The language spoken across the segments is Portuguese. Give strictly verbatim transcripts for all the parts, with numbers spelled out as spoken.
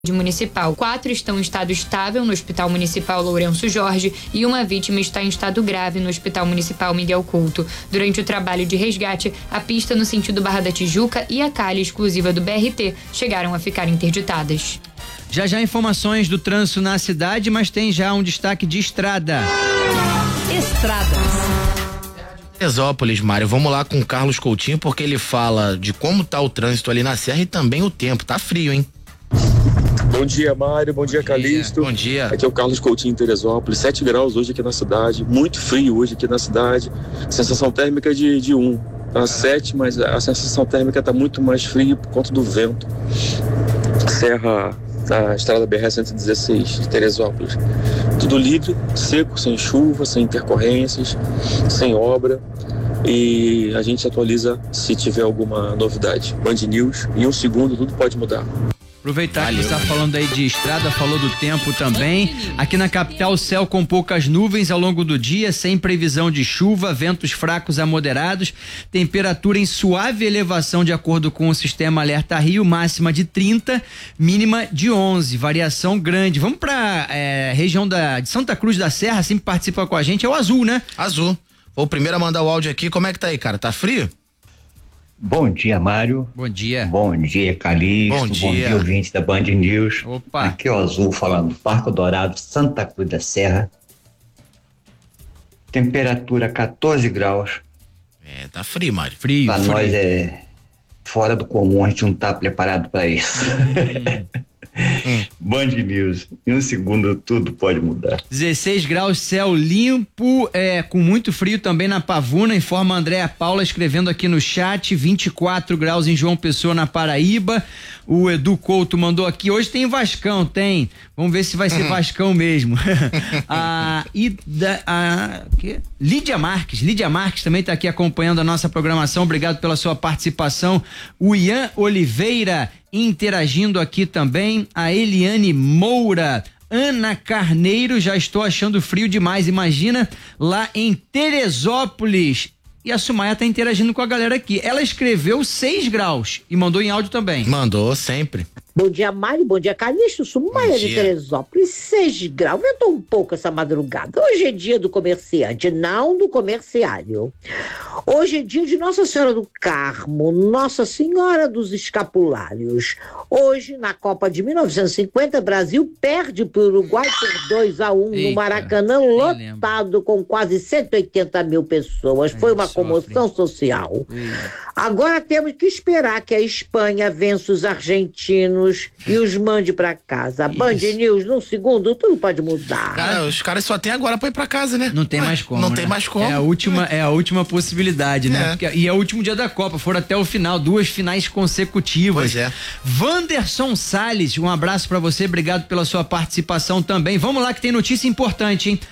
municipal. Quatro estão em estado estável no Hospital Municipal Lourenço Jorge e uma vítima está em estado grave no Hospital Municipal Miguel Couto. Durante o trabalho de resgate, a pista no sentido Barra da Tijuca e a calha exclusiva do B R T chegaram a ficar interditadas. Já já informações do trânsito na cidade, mas tem já um destaque de estrada. Estradas. Teresópolis, Mário, vamos lá com o Carlos Coutinho, porque ele fala de como tá o trânsito ali na serra e também o tempo. Tá frio, hein? Bom dia, Mário. Bom dia, Calixto. Bom dia. Aqui é o Carlos Coutinho, em Teresópolis. sete graus hoje aqui na cidade. Muito frio hoje aqui na cidade. Sensação térmica de, de um. Tá sete, mas a sensação térmica tá muito mais fria por conta do vento. Serra, a estrada B R cento e dezesseis de Teresópolis. Tudo livre, seco, sem chuva, sem intercorrências, sem obra. E a gente atualiza se tiver alguma novidade. Band News, em um segundo tudo pode mudar. Aproveitar Valeu. que você está falando aí de estrada, falou do tempo também. Aqui na capital, céu com poucas nuvens ao longo do dia, sem previsão de chuva, ventos fracos a moderados, temperatura em suave elevação de acordo com o sistema Alerta Rio, máxima de trinta, mínima de onze, variação grande. Vamos para é, região da, de Santa Cruz da Serra, sempre participa com a gente, é o Azul, né? Azul. Vou primeiro a mandar o áudio aqui, como é que tá aí, cara? Tá frio? Bom dia, Mário. Bom dia. Bom dia, Calixto. Bom dia. Bom dia, ouvinte da Band News. Opa. Aqui é o Azul falando, Parque Dourado, Santa Cruz da Serra. Temperatura quatorze graus. É, tá frio, Mário. Frio, Pra frio. nós é fora do comum, a gente não tá preparado pra isso. Hum. Band News, em um segundo tudo pode mudar. dezesseis graus, céu limpo, é, com muito frio também na Pavuna, informa a Andréa Paula escrevendo aqui no chat, vinte e quatro graus em João Pessoa, na Paraíba. O Edu Couto mandou aqui, hoje tem Vascão, tem, vamos ver se vai ser Vascão mesmo. a, Ida, a que? Lídia Marques, Lídia Marques também está aqui acompanhando a nossa programação, obrigado pela sua participação. O Ian Oliveira interagindo aqui também, a Eliane Moura, Ana Carneiro, já estou achando frio demais, imagina lá em Teresópolis. E a Sumaia tá interagindo com a galera aqui. Ela escreveu seis graus e mandou em áudio também. Mandou, sempre. Bom dia, Mário. Bom dia, Calixto. Sumaia de Teresópolis, seis graus. Aumentou um pouco essa madrugada. Hoje é dia do comerciante, não do comerciário. Hoje é dia de Nossa Senhora do Carmo, Nossa Senhora dos Escapulários. Hoje, na Copa de mil novecentos e cinquenta, Brasil perde para o Uruguai por dois a um no Maracanã, lotado com quase cento e oitenta mil pessoas. Foi uma comoção social. Agora temos que esperar que a Espanha vença os argentinos e os mande pra casa. Band News, num segundo, tudo pode mudar. Cara, os caras só tem agora pra ir pra casa, né? Não tem Ué, mais como. Não né? tem mais como. É a última, é a última possibilidade, né? É. Porque, e é o último dia da Copa, foram até o final, duas finais consecutivas. Pois é. Wanderson Salles, um abraço pra você, obrigado pela sua participação também. Vamos lá que tem notícia importante, hein?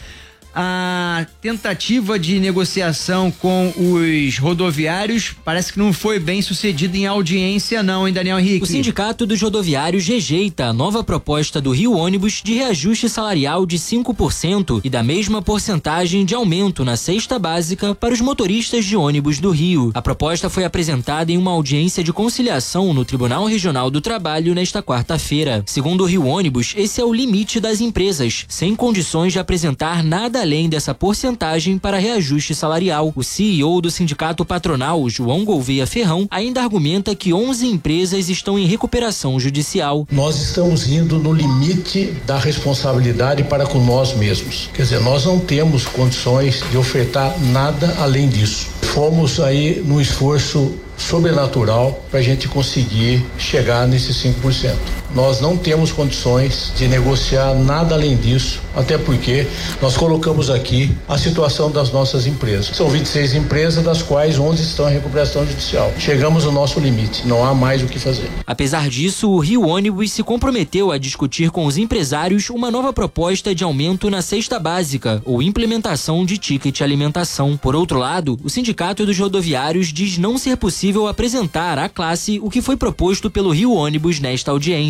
A tentativa de negociação com os rodoviários parece que não foi bem sucedida em audiência não, hein, Daniel Henrique? O Sindicato dos Rodoviários rejeita a nova proposta do Rio Ônibus de reajuste salarial de cinco por cento e da mesma porcentagem de aumento na cesta básica para os motoristas de ônibus do Rio. A proposta foi apresentada em uma audiência de conciliação no Tribunal Regional do Trabalho nesta quarta-feira. Segundo o Rio Ônibus, esse é o limite das empresas, sem condições de apresentar nada além dessa porcentagem para reajuste salarial. O C E O do sindicato patronal, João Gouveia Ferrão, ainda argumenta que onze empresas estão em recuperação judicial. Nós estamos indo no limite da responsabilidade para com nós mesmos. Quer dizer, nós não temos condições de ofertar nada além disso. Fomos aí num esforço sobrenatural para a gente conseguir chegar nesses cinco por cento. Nós não temos condições de negociar nada além disso, até porque nós colocamos aqui a situação das nossas empresas. São vinte e seis empresas, das quais onze estão em recuperação judicial. Chegamos ao nosso limite, não há mais o que fazer. Apesar disso, o Rio Ônibus se comprometeu a discutir com os empresários uma nova proposta de aumento na cesta básica ou implementação de ticket alimentação. Por outro lado, o Sindicato dos Rodoviários diz não ser possível apresentar à classe o que foi proposto pelo Rio Ônibus nesta audiência.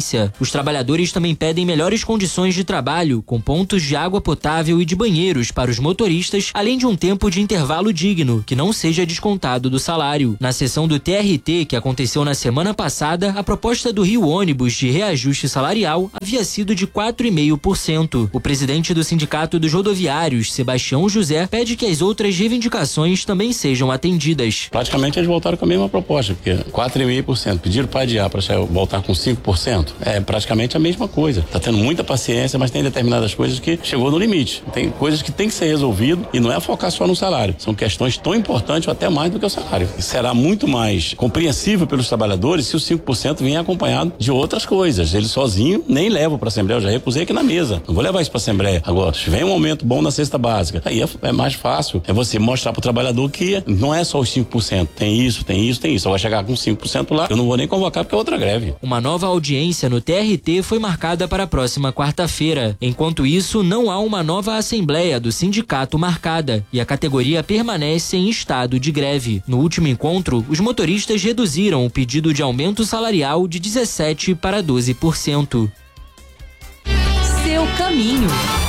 urgência. Os trabalhadores também pedem melhores condições de trabalho, com pontos de água potável e de banheiros para os motoristas, além de um tempo de intervalo digno, que não seja descontado do salário. Na sessão do T R T, que aconteceu na semana passada, a proposta do Rio Ônibus de reajuste salarial havia sido de quatro vírgula cinco por cento. O presidente do Sindicato dos Rodoviários, Sebastião José, pede que as outras reivindicações também sejam atendidas. Praticamente eles voltaram com a mesma proposta, porque quatro vírgula cinco por cento pediram para adiar para voltar com cinco por cento. É praticamente a mesma coisa. Tá tendo muita paciência, mas tem determinadas coisas que chegou no limite. Tem coisas que tem que ser resolvido e não é focar só no salário. São questões tão importantes ou até mais do que o salário. Será muito mais compreensível pelos trabalhadores se o cinco por cento vier acompanhado de outras coisas. Ele sozinho nem leva para a Assembleia, eu já recusei aqui na mesa. Não vou levar isso para a Assembleia. Agora, se vem um aumento bom na cesta básica, aí é, é mais fácil. É você mostrar para o trabalhador que não é só os cinco por cento. Tem isso, tem isso, tem isso. Só vai chegar com cinco por cento lá, eu não vou nem convocar porque é outra greve. Uma nova audiência no T R T foi marcada para a próxima quarta-feira. Enquanto isso, não há uma nova Assembleia do sindicato marcada e a categoria permanece em estado de greve. No último encontro, os motoristas reduziram o pedido de aumento salarial de dezessete para doze por cento. Seu caminho.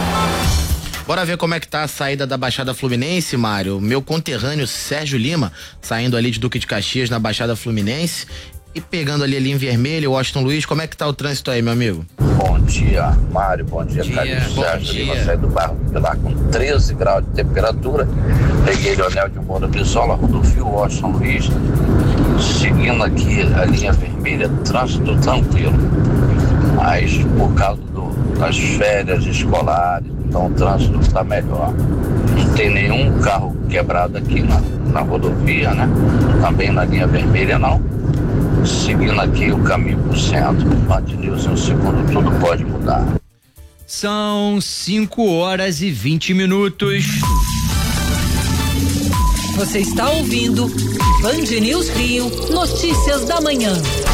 Bora ver como é que tá a saída da Baixada Fluminense, Mário. Meu conterrâneo Sérgio Lima, saindo ali de Duque de Caxias na Baixada Fluminense e pegando ali a linha vermelha, o Washington Luiz. Como é que tá o trânsito aí, meu amigo? Bom dia, Mário. Bom dia, Carlos. Sérgio Lima, saí do bairro Pilar com treze graus de temperatura. Peguei Leonel de Moura Brizola, rodovia Washington Luiz. Seguindo aqui a linha vermelha, trânsito tranquilo. Mas por causa do, das férias escolares, então o trânsito está melhor. Não tem nenhum carro quebrado aqui na, na rodovia, né? Também na linha vermelha não. Seguindo aqui o caminho para o centro, Band News em um segundo, tudo pode mudar. São cinco horas e vinte minutos. Você está ouvindo Band News Rio, notícias da manhã.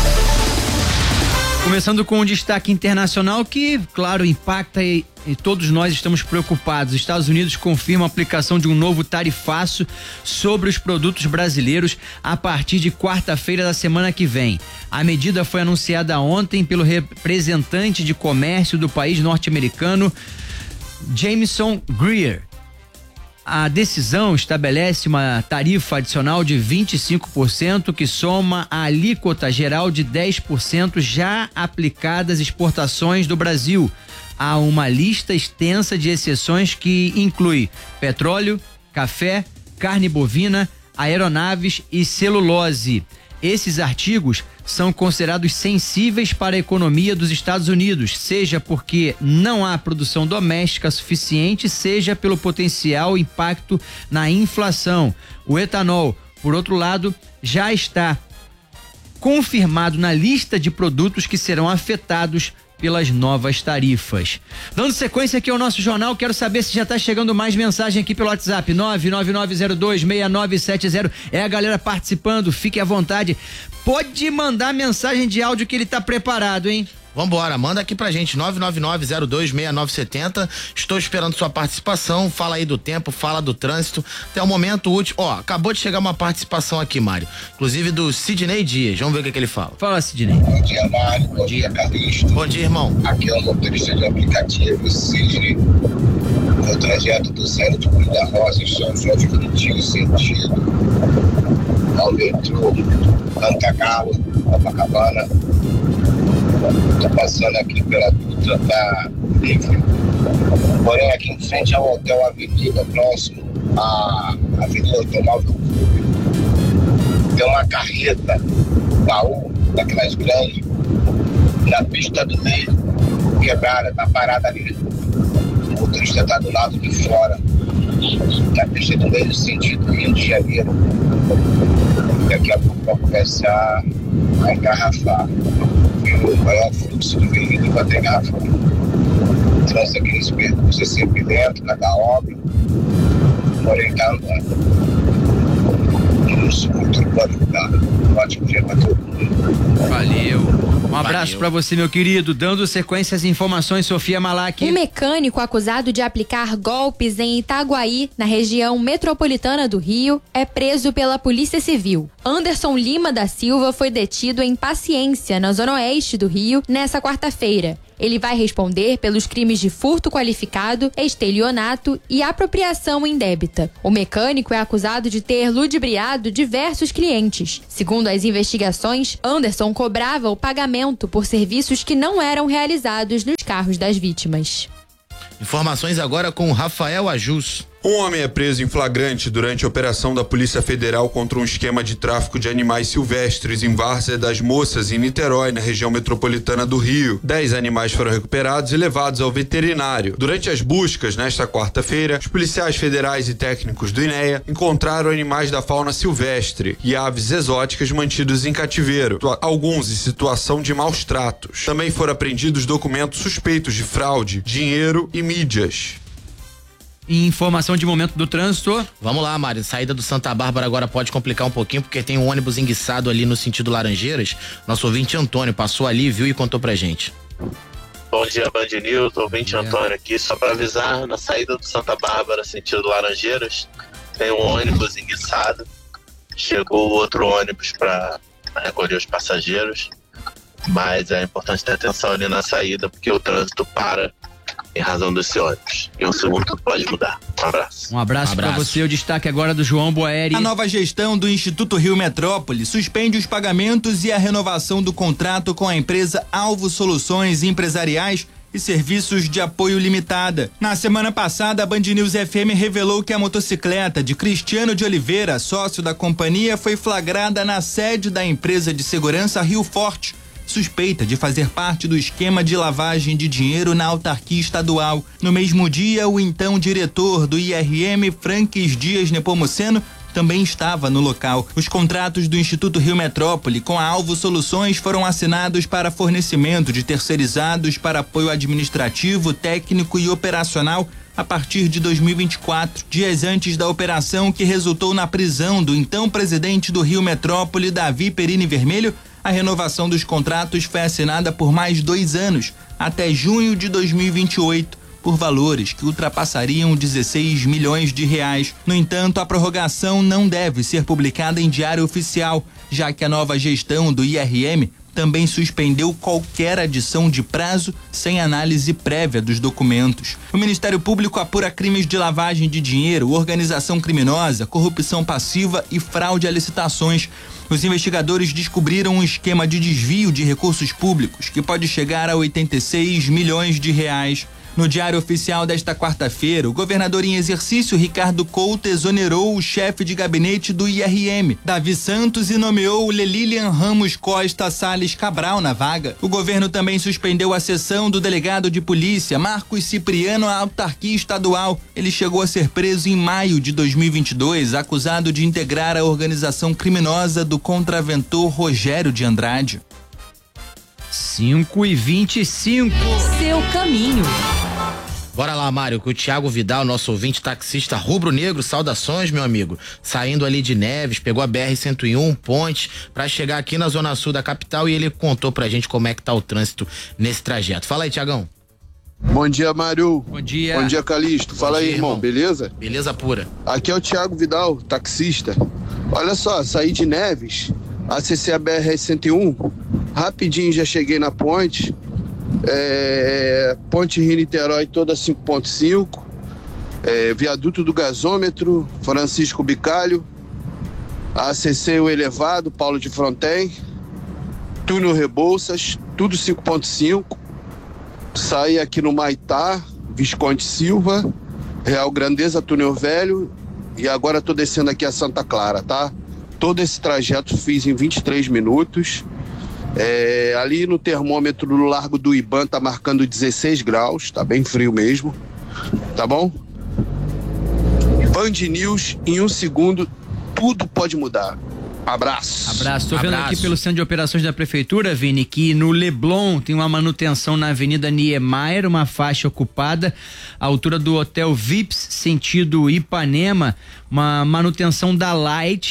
Começando com um destaque internacional que, claro, impacta e, e todos nós estamos preocupados. Os Estados Unidos confirma a aplicação de um novo tarifaço sobre os produtos brasileiros a partir de quarta-feira da semana que vem. A medida foi anunciada ontem pelo representante de comércio do país norte-americano, Jameson Greer. A decisão estabelece uma tarifa adicional de vinte e cinco por cento que soma a alíquota geral de dez por cento já aplicada às exportações do Brasil. Há uma lista extensa de exceções que inclui petróleo, café, carne bovina, aeronaves e celulose. Esses artigos são considerados sensíveis para a economia dos Estados Unidos, seja porque não há produção doméstica suficiente, seja pelo potencial impacto na inflação. O etanol, por outro lado, já está confirmado na lista de produtos que serão afetados pelas novas tarifas. Dando sequência aqui ao nosso jornal, quero saber se já está chegando mais mensagem aqui pelo WhatsApp, nove nove nove zero dois seis nove sete zero. É a galera participando, fique à vontade. Pode mandar mensagem de áudio que ele está preparado, hein? Vambora, manda aqui pra gente, nove nove nove zero dois seis nove sete zero. Estou esperando sua participação. Fala aí do tempo, fala do trânsito. Até o momento útil. Ó, acabou de chegar uma participação aqui, Mário. Inclusive do Sidney Dias. Vamos ver o que, que ele fala. Fala, Sidney. Bom dia, Mário. Bom, Bom dia, Carlista. Bom dia, irmão. Aqui é o motorista de aplicativo Sidney. No trajeto do centro de Cruz da Roça, em São João de Critigo, sentido ao metrô Cantagalo, Copacabana. Estou passando aqui pela Dutra, tá livre. Porém, aqui em frente ao Hotel Avenida, próximo à Avenida Automóvel Clube, tem uma carreta, baú, daquelas grandes, na pista do meio, quebrada, tá parada ali. O motorista tá do lado de fora, na pista do meio, sentido Rio de Janeiro. Daqui a pouco vai começar a engarrafar. O maior fluxo de veículos vai ter engarrafado. O trânsito aqui nesse percurso é sempre lento, cada obra, porém tá andando. News, tudo pode mudar. Um ótimo dia para todo mundo. Valeu. Um abraço para você, meu querido. Dando sequência às informações, Sofia Malak. Um mecânico acusado de aplicar golpes em Itaguaí, na região metropolitana do Rio, é preso pela Polícia Civil. Anderson Lima da Silva foi detido em Paciência, na zona oeste do Rio, nessa quarta-feira. Ele vai responder pelos crimes de furto qualificado, estelionato e apropriação indébita. O mecânico é acusado de ter ludibriado diversos clientes. Segundo as investigações, Anderson cobrava o pagamento por serviços que não eram realizados nos carros das vítimas. Informações agora com Rafael Ajus. Um homem é preso em flagrante durante a operação da Polícia Federal contra um esquema de tráfico de animais silvestres em Várzea das Moças, em Niterói, na região metropolitana do Rio. Dez animais foram recuperados e levados ao veterinário. Durante as buscas, nesta quarta-feira, os policiais federais e técnicos do INEA encontraram animais da fauna silvestre e aves exóticas mantidos em cativeiro, alguns em situação de maus tratos. Também foram apreendidos documentos suspeitos de fraude, dinheiro e mídias. Informação de momento do trânsito. Vamos lá, Mário. Saída do Santa Bárbara agora pode complicar um pouquinho, porque tem um ônibus enguiçado ali no sentido Laranjeiras. Nosso ouvinte Antônio passou ali, viu e contou pra gente. Bom dia, Band News. Ouvinte é. Antônio aqui. Só pra avisar, na saída do Santa Bárbara, sentido Laranjeiras, tem um ônibus enguiçado. Chegou outro ônibus pra recolher os passageiros. Mas é importante ter atenção ali na saída, porque o trânsito para em razão desse ônibus. Em um segundo tudo pode mudar. Um abraço. Um abraço, um abraço. para você. O destaque agora do João Boeri. A nova gestão do Instituto Rio Metrópole suspende os pagamentos e a renovação do contrato com a empresa Alvo Soluções Empresariais e Serviços de Apoio Limitada. Na semana passada, a Band News F M revelou que a motocicleta de Cristiano de Oliveira, sócio da companhia, foi flagrada na sede da empresa de segurança Rio Forte, suspeita de fazer parte do esquema de lavagem de dinheiro na autarquia estadual. No mesmo dia, o então diretor do I R M, Franques Dias Nepomuceno, também estava no local. Os contratos do Instituto Rio Metrópole com a Alvo Soluções foram assinados para fornecimento de terceirizados para apoio administrativo, técnico e operacional a partir de dois mil e vinte e quatro, dias antes da operação que resultou na prisão do então presidente do Rio Metrópole, Davi Perini Vermelho. A renovação dos contratos foi assinada por mais dois anos, até junho de dois mil e vinte e oito, por valores que ultrapassariam dezesseis milhões de reais. No entanto, a prorrogação não deve ser publicada em diário oficial, já que a nova gestão do I R M também suspendeu qualquer adição de prazo sem análise prévia dos documentos. O Ministério Público apura crimes de lavagem de dinheiro, organização criminosa, corrupção passiva e fraude a licitações. Os investigadores descobriram um esquema de desvio de recursos públicos que pode chegar a oitenta e seis milhões de reais. No Diário Oficial desta quarta-feira, o governador em exercício, Ricardo Couto, exonerou o chefe de gabinete do I R M, Davi Santos, e nomeou Lelilian Ramos Costa Salles Cabral na vaga. O governo também suspendeu a cessão do delegado de polícia, Marcos Cipriano, à autarquia estadual. Ele chegou a ser preso em maio de dois mil e vinte e dois, acusado de integrar a organização criminosa do contraventor Rogério de Andrade. cinco e vinte e cinco. Seu caminho. Bora lá, Mário, que o Thiago Vidal, nosso ouvinte taxista rubro-negro, saudações, meu amigo. Saindo ali de Neves, pegou a B R cento e um, ponte, pra chegar aqui na zona sul da capital, e ele contou pra gente como é que tá o trânsito nesse trajeto. Fala aí, Thiagão. Bom dia, Mário. Bom dia. Bom dia, Calixto. Fala dia, aí, irmão. irmão, beleza? Beleza pura. Aqui é o Thiago Vidal, taxista. Olha só, saí de Neves, acessei a B R cento e um, rapidinho já cheguei na ponte, é, ponte Rio-Niterói toda cinco ponto cinco, é, viaduto do gasômetro, Francisco Bicalho, acessei o elevado, Paulo de Fronten, túnel Rebouças, tudo cinco ponto cinco, saí aqui no Maitá, Visconde Silva, Real Grandeza, túnel Velho, e agora tô descendo aqui a Santa Clara, tá? Todo esse trajeto fiz em vinte e três minutos. É, ali no termômetro do Largo do Iban tá marcando dezesseis graus, tá bem frio mesmo, tá bom? Band News, em um segundo, tudo pode mudar. Abraço. Abraço. Tô vendo Abraço. aqui pelo Centro de Operações da Prefeitura, Vini, que no Leblon tem uma manutenção na Avenida Niemeyer, uma faixa ocupada, à altura do Hotel Vips, sentido Ipanema, uma manutenção da Light,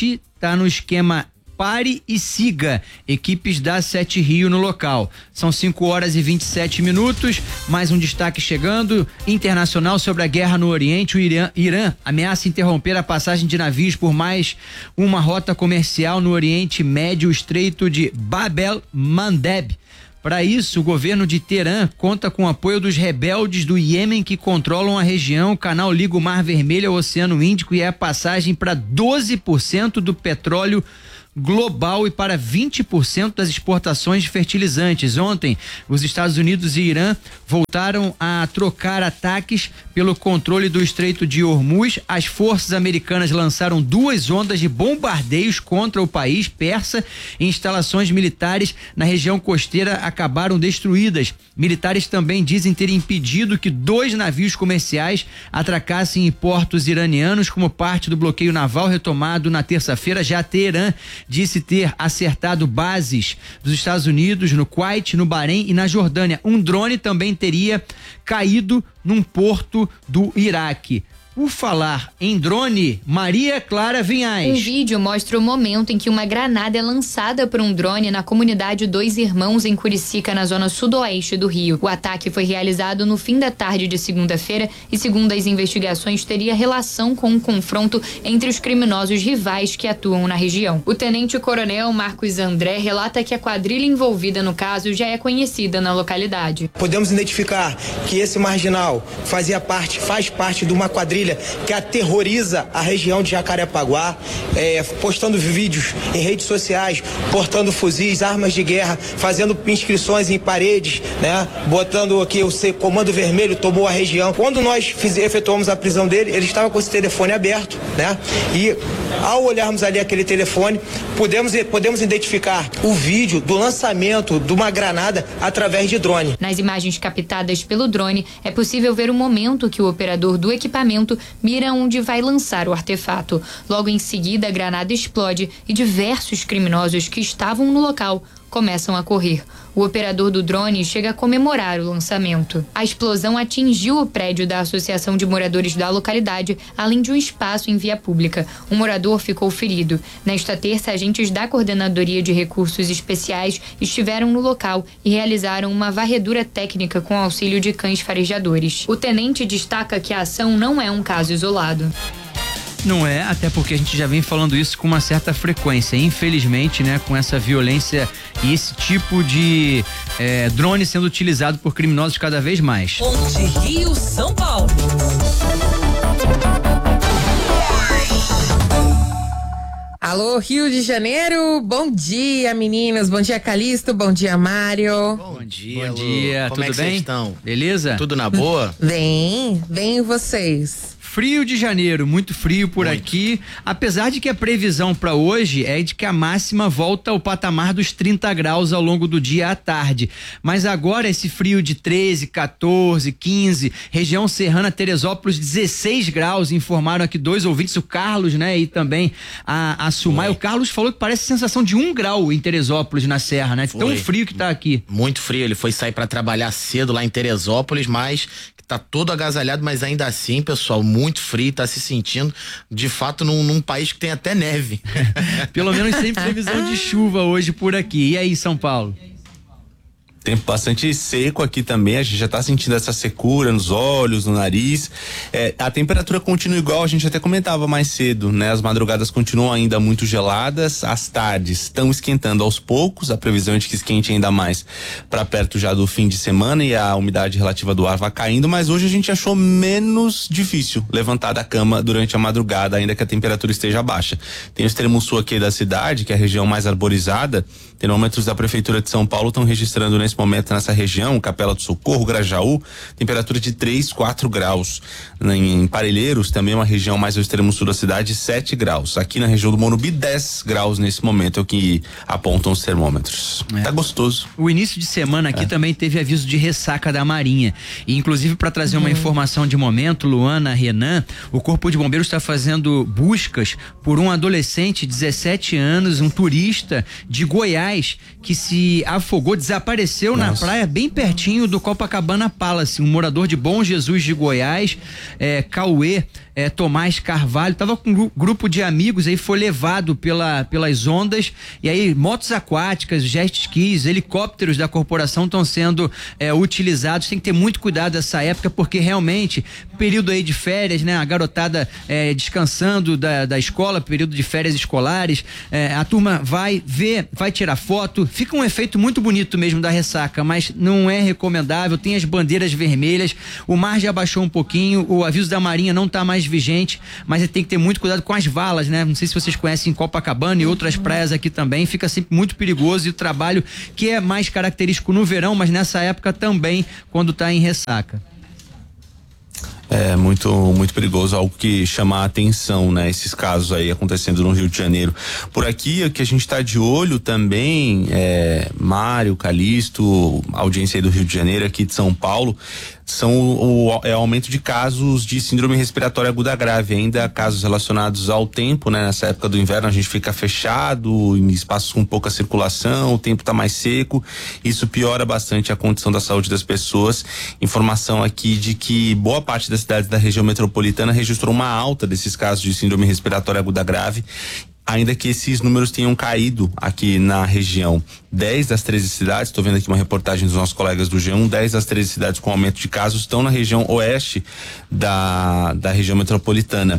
está no esquema Pare e Siga, equipes da Sete Rio no local. São cinco horas e vinte e sete minutos, mais um destaque chegando, internacional sobre a guerra no Oriente. O Irã, Irã ameaça interromper a passagem de navios por mais uma rota comercial no Oriente Médio, o Estreito de Bab el-Mandeb. Para isso, o governo de Teherã conta com o apoio dos rebeldes do Iêmen que controlam a região. O canal liga o Mar Vermelho ao Oceano Índico e é a passagem para doze por cento do petróleo global e para vinte por cento das exportações de fertilizantes. Ontem, os Estados Unidos e Irã voltaram a trocar ataques pelo controle do Estreito de Hormuz. As forças americanas lançaram duas ondas de bombardeios contra o país persa e instalações militares na região costeira acabaram destruídas. Militares também dizem ter impedido que dois navios comerciais atracassem em portos iranianos como parte do bloqueio naval retomado na terça-feira. Já Teherã disse ter acertado bases dos Estados Unidos no Kuwait, no Bahrein e na Jordânia. Um drone também teria caído num porto do Iraque. Por falar em drone, Maria Clara Vinhais. Um vídeo mostra o momento em que uma granada é lançada por um drone na comunidade Dois Irmãos, em Curicica, na zona sudoeste do Rio. O ataque foi realizado no fim da tarde de segunda-feira e, segundo as investigações, teria relação com um confronto entre os criminosos rivais que atuam na região. O tenente-coronel Marcos André relata que a quadrilha envolvida no caso já é conhecida na localidade. Podemos identificar que esse marginal fazia parte, faz parte de uma quadrilha que aterroriza a região de Jacarepaguá, é, postando vídeos em redes sociais, portando fuzis, armas de guerra, fazendo inscrições em paredes, né? Botando aqui o Comando Vermelho tomou a região. Quando nós fiz, efetuamos a prisão dele, ele estava com esse telefone aberto, né? E ao olharmos ali aquele telefone, podemos, podemos identificar o vídeo do lançamento de uma granada através de drone. Nas imagens captadas pelo drone, é possível ver o momento que o operador do equipamento mira onde vai lançar o artefato. Logo em seguida, a granada explode e diversos criminosos que estavam no local começam a correr. O operador do drone chega a comemorar o lançamento. A explosão atingiu o prédio da Associação de Moradores da localidade, além de um espaço em via pública. Um morador ficou ferido. Nesta terça, agentes da Coordenadoria de Recursos Especiais estiveram no local e realizaram uma varredura técnica com auxílio de cães farejadores. O tenente destaca que a ação não é um caso isolado. Não é, até porque a gente já vem falando isso com uma certa frequência. Infelizmente, né, com essa violência e esse tipo de é, drone sendo utilizado por criminosos cada vez mais. Ponte Rio, São Paulo. Alô, Rio de Janeiro, bom dia, meninas, bom dia, Calixto, bom dia, Mário. Bom dia, Bom dia, Como tudo é que bem? vocês estão? Beleza? Tudo na boa? Bem, bem vocês. Frio de janeiro, muito frio por Muito. aqui, apesar de que a previsão para hoje é de que a máxima volta ao patamar dos trinta graus ao longo do dia à tarde, mas agora esse frio de treze, quatorze, quinze, região serrana, Teresópolis, dezesseis graus, informaram aqui dois ouvintes, o Carlos, né, e também a, a Sumai. O Carlos falou que parece sensação de um grau em Teresópolis, na serra, né, tão Foi. frio que tá aqui. Muito frio, ele foi sair para trabalhar cedo lá em Teresópolis, mas tá todo agasalhado, mas ainda assim, pessoal, muito frio, tá se sentindo de fato num, num país que tem até neve. Pelo menos sem previsão de chuva hoje por aqui. E aí, São Paulo? Tempo bastante seco aqui também, a gente já tá sentindo essa secura nos olhos, no nariz. É, a temperatura continua igual, a gente até comentava mais cedo, né? As madrugadas continuam ainda muito geladas, as tardes estão esquentando aos poucos, a previsão é de que esquente ainda mais para perto já do fim de semana e a umidade relativa do ar vai caindo, mas hoje a gente achou menos difícil levantar da cama durante a madrugada, ainda que a temperatura esteja baixa. Tem o extremo sul aqui da cidade, que é a região mais arborizada, termômetros da Prefeitura de São Paulo estão registrando nesse momento nessa região, Capela do Socorro, Grajaú, temperatura de três, quatro graus. Em Parelheiros, também uma região mais ao extremo sul da cidade, sete graus. Aqui na região do Morumbi, dez graus nesse momento, é o que apontam os termômetros. É. Tá gostoso. O início de semana aqui é. também teve aviso de ressaca da Marinha. E inclusive para trazer uma uhum. informação de momento, Luana, Renan, o Corpo de Bombeiros está fazendo buscas por um adolescente de dezessete anos, um turista de Goiás, que se afogou, desapareceu aconteceu Nossa. na praia bem pertinho do Copacabana Palace. Um morador de Bom Jesus de Goiás, é, Cauê é, Tomás Carvalho, estava com um grupo de amigos, aí foi levado pela, pelas ondas, e aí motos aquáticas, jet skis, helicópteros da corporação estão sendo é, utilizados. Tem que ter muito cuidado nessa época, porque realmente, período aí de férias, né? A garotada é, descansando da, da escola, período de férias escolares, é, a turma vai ver, vai tirar foto, fica um efeito muito bonito mesmo da ressaca, mas não é recomendável. Tem as bandeiras vermelhas, o mar já baixou um pouquinho, o aviso da Marinha não está mais vigente, mas tem que ter muito cuidado com as valas, né? Não sei se vocês conhecem Copacabana e outras praias aqui também, fica sempre muito perigoso, e o trabalho que é mais característico no verão, mas nessa época também, quando está em ressaca. É muito, muito perigoso, algo que chama a atenção, né? Esses casos aí acontecendo no Rio de Janeiro. Por aqui, o que a gente está de olho também, é, Mário, Calixto, audiência aí do Rio de Janeiro, aqui de São Paulo, são o, o é, o aumento de casos de síndrome respiratória aguda grave, ainda casos relacionados ao tempo, né? Nessa época do inverno a gente fica fechado, em espaços com pouca circulação, o tempo está mais seco, isso piora bastante a condição da saúde das pessoas. Informação aqui de que boa parte das cidades da região metropolitana registrou uma alta desses casos de síndrome respiratória aguda grave, ainda que esses números tenham caído aqui na região. dez das treze cidades, estou vendo aqui uma reportagem dos nossos colegas do G um, dez das treze cidades com aumento de casos estão na região oeste da, da região metropolitana.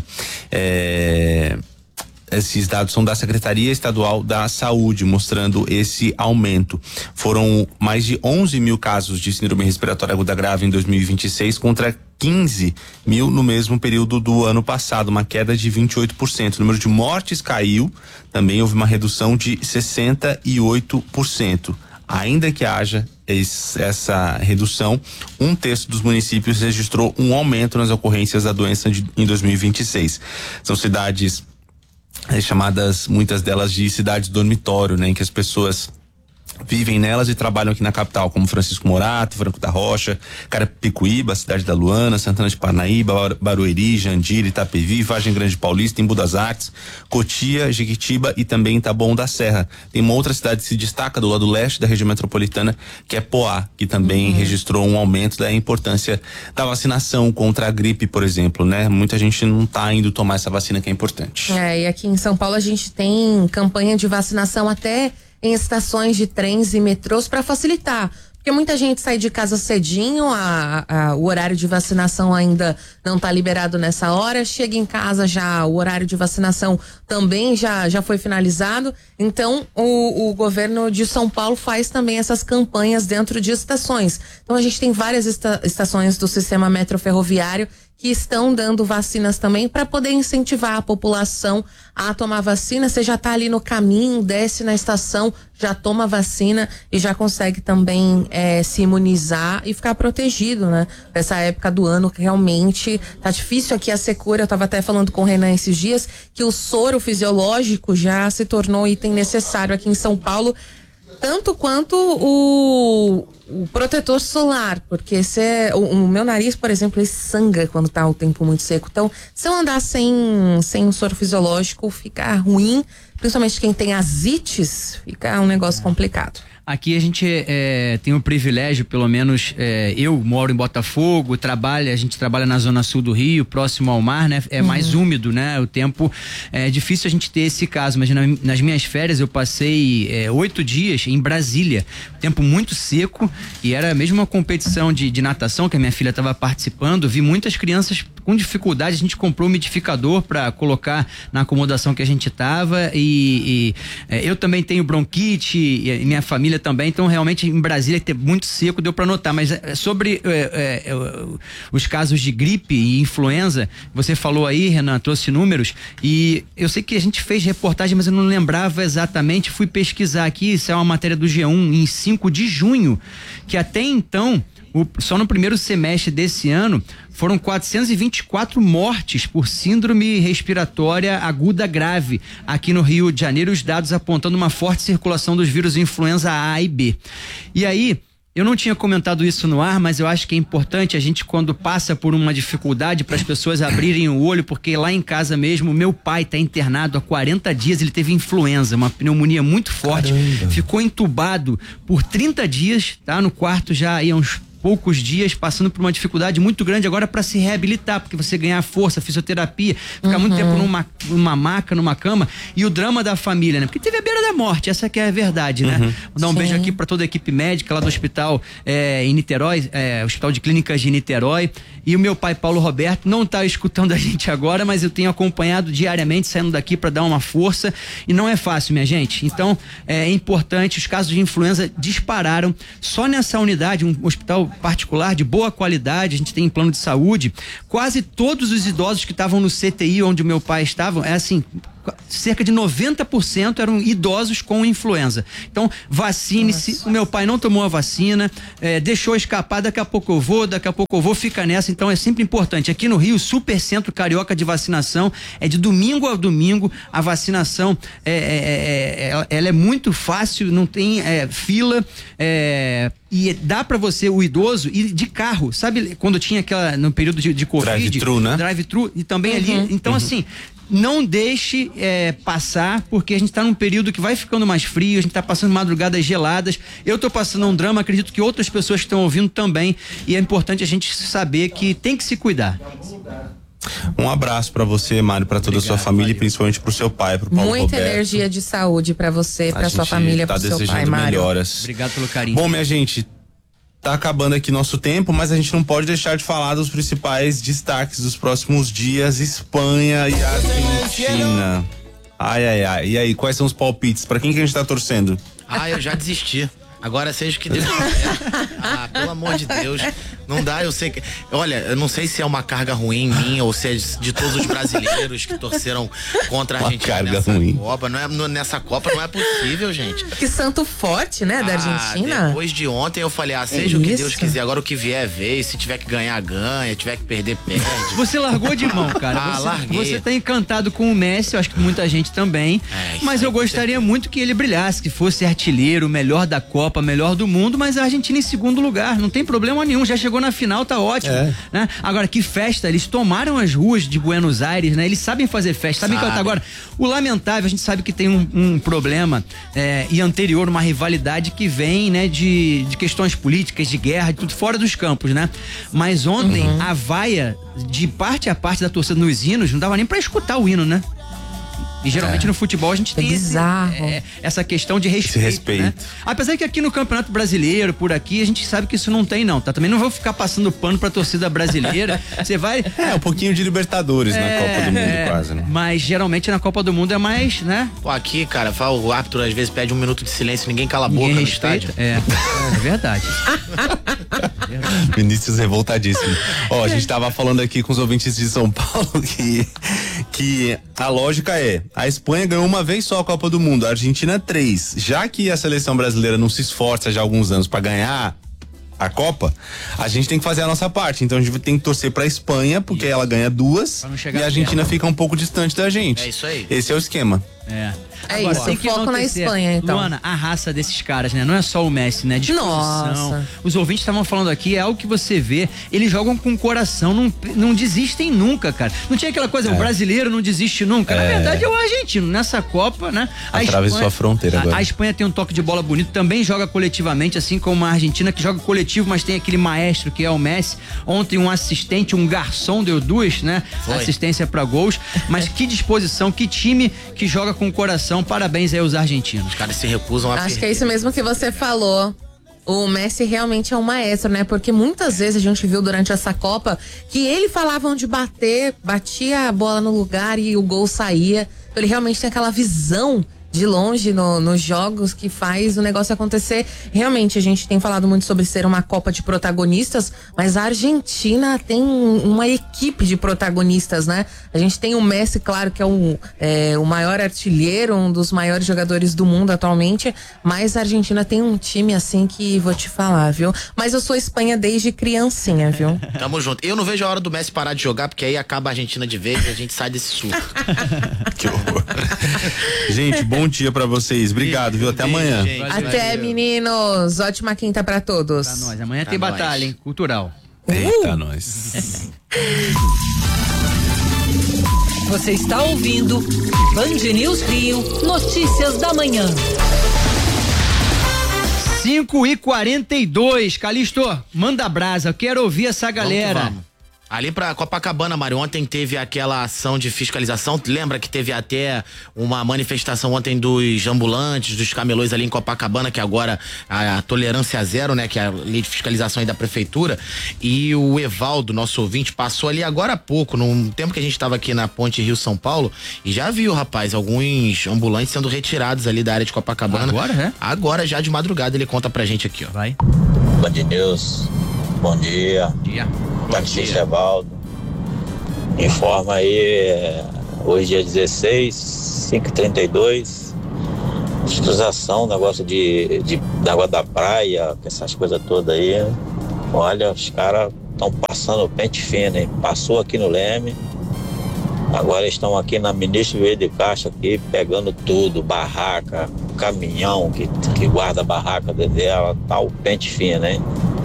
É... Esses dados são da Secretaria Estadual da Saúde, mostrando esse aumento. Foram mais de onze mil casos de síndrome respiratória aguda grave em dois mil e vinte e seis contra quinze mil no mesmo período do ano passado, uma queda de vinte e oito por cento. O número de mortes caiu, também houve uma redução de sessenta e oito por cento. Ainda que haja esse, essa redução, um terço dos municípios registrou um aumento nas ocorrências da doença de, em dois mil e vinte e seis. São cidades É, chamadas, muitas delas, de cidades dormitório, né, em que as pessoas vivem nelas e trabalham aqui na capital, como Francisco Morato, Franco da Rocha, Carapicuíba, Cidade da Luana, Santana de Parnaíba, Barueri, Jandira, Itapevi, Vargem Grande Paulista, Embu das Artes, Cotia, Jequitiba e também Taboão da Serra. Tem uma outra cidade que se destaca do lado leste da região metropolitana, que é Poá, que também uhum. registrou um aumento da importância da vacinação contra a gripe, por exemplo, né? Muita gente não está indo tomar essa vacina que é importante. É, e aqui em São Paulo a gente tem campanha de vacinação até em estações de trens e metrôs para facilitar, porque muita gente sai de casa cedinho, a, a, o horário de vacinação ainda não está liberado nessa hora, chega em casa já, o horário de vacinação também já, já foi finalizado, então o, o governo de São Paulo faz também essas campanhas dentro de estações. Então a gente tem várias esta, estações do sistema metroferroviário que estão dando vacinas também para poder incentivar a população a tomar vacina. Você já está ali no caminho, desce na estação, já toma vacina e já consegue também é, se imunizar e ficar protegido, né? Nessa época do ano que realmente tá difícil aqui a secura. Eu estava até falando com o Renan esses dias que o soro fisiológico já se tornou item necessário aqui em São Paulo, tanto quanto o, o protetor solar, porque se é, o, o meu nariz, por exemplo, ele sangra quando tá o tempo muito seco. Então, se eu andar sem, sem um soro fisiológico, fica ruim, principalmente quem tem asites, fica um negócio complicado. Aqui a gente é, tem o privilégio, pelo menos é, eu moro em Botafogo, trabalho, a gente trabalha na zona sul do Rio, próximo ao mar, né? É uhum. mais úmido, né? O tempo é difícil a gente ter esse caso, mas na, nas minhas férias eu passei é, oito dias em Brasília, tempo muito seco, e era mesmo uma competição de, de natação que a minha filha estava participando, vi muitas crianças com dificuldade, a gente comprou um umidificador para colocar na acomodação que a gente tava, e, e é, eu também tenho bronquite, e minha família também, então realmente em Brasília é muito seco, deu para notar, mas sobre é, é, os casos de gripe e influenza, você falou aí, Renan, trouxe números, e eu sei que a gente fez reportagem, mas eu não lembrava exatamente, fui pesquisar aqui, isso é uma matéria do G um, em cinco de junho, que até então, o, só no primeiro semestre desse ano, foram quatrocentas e vinte e quatro mortes por síndrome respiratória aguda grave aqui no Rio de Janeiro, os dados apontando uma forte circulação dos vírus influenza A e B. E aí, Eu não tinha comentado isso no ar, mas eu acho que é importante a gente, quando passa por uma dificuldade, para as pessoas abrirem o olho, porque lá em casa mesmo, meu pai está internado há quarenta dias, ele teve influenza, uma pneumonia muito forte, Caramba. ficou entubado por trinta dias, tá? No quarto já aí há uns poucos dias, passando por uma dificuldade muito grande agora para se reabilitar, porque você ganhar força, fisioterapia, ficar uhum. muito tempo numa, numa maca, numa cama, e o drama da família, né? Porque teve a beira da morte, essa que é a verdade, né? Uhum. Vou dar um Sim. beijo aqui para toda a equipe médica lá do hospital é, em Niterói, é, Hospital de Clínicas de Niterói, e o meu pai Paulo Roberto não tá escutando a gente agora, mas eu tenho acompanhado diariamente, saindo daqui para dar uma força, e não é fácil, minha gente. Então, é importante, os casos de influenza dispararam, só nessa unidade, um hospital particular de boa qualidade, a gente tem plano de saúde, quase todos os idosos que estavam no C T I onde o meu pai estava, é assim, cerca de noventa por cento eram idosos com influenza. Então, vacine-se. Nossa. O meu pai não tomou a vacina, é, deixou escapar, daqui a pouco eu vou, daqui a pouco eu vou, fica nessa. Então, é sempre importante. Aqui no Rio, o Super Centro Carioca de Vacinação é de domingo a domingo. A vacinação é, é, é, ela é muito fácil, não tem é, fila, é, e dá pra você, o idoso, ir de carro. Sabe quando tinha aquela, no período de, de Covid? Drive-thru, né? Drive-thru, e também Uhum. ali. Então, Uhum. assim, não deixe é, passar, porque a gente tá num período que vai ficando mais frio, a gente tá passando madrugadas geladas. Eu tô passando um drama, acredito que outras pessoas que estão ouvindo também, e é importante a gente saber que tem que se cuidar. Um abraço pra você, Mário, pra toda Obrigado, a sua família, Mário. E principalmente pro seu pai, pro Paulo Muita Roberto. energia de saúde pra você, pra a sua gente família, tá pro seu desejando pai, Mário. melhoras. Obrigado pelo carinho. Bom, minha gente, tá acabando aqui nosso tempo, mas a gente não pode deixar de falar dos principais destaques dos próximos dias: Espanha e Argentina. Ai, ai, ai. E aí, quais são os palpites? Pra quem que a gente tá torcendo? Ah, eu já desisti. Agora seja o que Deus quiser. Ah, pelo amor de Deus. Não dá, eu sei que. Olha, eu não sei se é uma carga ruim minha ou se é de, de todos os brasileiros que torceram contra a uma Argentina carga nessa ruim. Copa. Não é, no, nessa Copa não é possível, gente. Que santo forte, né, da ah, Argentina. Depois de ontem eu falei, ah, seja é o que isso? Deus quiser. Agora o que vier, veio. Se tiver que ganhar, ganha. Se tiver que perder, perde. Você largou de mão, cara. Ah, você, larguei. Você tá encantado com o Messi, eu acho que muita gente também. É, mas eu gostaria muito que ele brilhasse, que fosse artilheiro, melhor da Copa, melhor do mundo, mas a Argentina em segundo lugar. Não tem problema nenhum. Já chegou na final, tá ótimo. É. Né? Agora, que festa. Eles tomaram as ruas de Buenos Aires, né? Eles sabem fazer festa. Sabem Sabe. cantar. Agora, o lamentável, a gente sabe que tem um, um problema é, e anterior, uma rivalidade que vem, né, de, de questões políticas, de guerra, de tudo fora dos campos, né? Mas ontem, uhum. a vaia de parte a parte da torcida nos hinos, não dava nem pra escutar o hino, né? E geralmente é. no futebol a gente é tem esse, é, essa questão de respeito, respeito. Né? Apesar que aqui no Campeonato Brasileiro, por aqui, a gente sabe que isso não tem não, tá? Também não vou ficar passando pano pra torcida brasileira. Você vai... É, um pouquinho de Libertadores é, na Copa do Mundo é, quase, né? Mas geralmente na Copa do Mundo é mais, né? Pô, aqui, cara, o árbitro às vezes pede um minuto de silêncio, ninguém cala a boca ninguém no respeita. estádio. É, é verdade. Vinícius revoltadíssimo. Ó, a gente tava falando aqui com os ouvintes de São Paulo que, que a lógica é, a Espanha ganhou uma vez só a Copa do Mundo, a Argentina três. Já que a seleção brasileira não se esforça já há alguns anos pra ganhar a Copa, a gente tem que fazer a nossa parte. Então a gente tem que torcer pra Espanha, porque isso. ela ganha duas e a Argentina perto. fica um pouco distante da gente. É isso aí. Esse é o esquema. É. É Agora, isso, foco na Espanha, então. Luana, a raça desses caras, né? Não é só o Messi, né? Disposição. Nossa. Os ouvintes estavam falando aqui, é algo que você vê, eles jogam com o coração, não, não desistem nunca, cara. Não tinha aquela coisa, é. o brasileiro não desiste nunca. É. Na verdade é o argentino, nessa Copa, né? A Atravessou Espanha, a fronteira agora. A, a Espanha tem um toque de bola bonito, também joga coletivamente, assim como a Argentina, que joga coletivo, mas tem aquele maestro que é o Messi. Ontem um assistente, um garçom deu duas, né? Foi. Assistência pra gols. Mas que disposição, que time que joga com o coração. Parabéns aí aos argentinos. Os caras se recusam a Acho perder. que é isso mesmo que você falou. O Messi realmente é um maestro, né? Porque muitas vezes a gente viu durante essa Copa que ele falava onde bater, batia a bola no lugar e o gol saía. Então ele realmente tem aquela visão de longe no, nos jogos que faz o negócio acontecer. Realmente, a gente tem falado muito sobre ser uma Copa de protagonistas, mas a Argentina tem uma equipe de protagonistas, né? A gente tem o Messi, claro, que é, um, é o maior artilheiro, um dos maiores jogadores do mundo atualmente, mas a Argentina tem um time assim que vou te falar, viu? Mas eu sou Espanha desde criancinha, viu? Tamo junto. Eu não vejo a hora do Messi parar de jogar, porque aí acaba a Argentina de vez e a gente sai desse surto. Que horror. Gente, bom bom dia pra vocês. Obrigado, beijo, viu? Até beijo, amanhã. Gente, Até, valeu. Meninos. Ótima quinta pra todos. Pra nós. Amanhã pra tem nós. batalha, hein? Cultural. Eita, uh! nós. Você está ouvindo Band News Rio, notícias da manhã. cinco e quarenta e dois, Calixto, manda brasa, eu quero ouvir essa galera. Vamos que vamos. Ali pra Copacabana, Mário, ontem teve aquela ação de fiscalização, lembra que teve até uma manifestação ontem dos ambulantes, dos camelôs ali em Copacabana, que agora a, a tolerância zero, né, que é a lei de fiscalização aí da prefeitura, e o Evaldo, nosso ouvinte, passou ali agora há pouco, no tempo que a gente tava aqui na ponte Rio-São Paulo, e já viu, rapaz, alguns ambulantes sendo retirados ali da área de Copacabana. Agora, né? Agora, já de madrugada, ele conta pra gente aqui, ó. Vai. Band News, bom dia. Bom dia. Taxista Evaldo. Informa aí, hoje dia dezesseis, cinco e trinta e dois, fiscalização, negócio de, de, da água da praia, essas coisas todas aí. Olha, os caras estão passando pente fino, hein? Passou aqui no Leme, agora estão aqui na Ministro Vieira de Castro, aqui pegando tudo, barraca, caminhão que, que guarda a barraca dela, tá o pente fino, hein?